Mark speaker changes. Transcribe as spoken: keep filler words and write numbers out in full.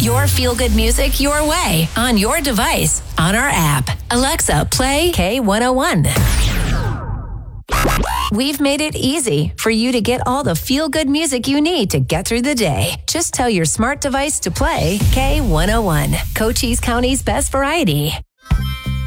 Speaker 1: your feel-good music your way on your device, on our app. Alexa, play K one oh one. We've made it easy for you to get all the feel-good music you need to get through the day. Just tell your smart device to play K one oh one, Cochise County's best variety.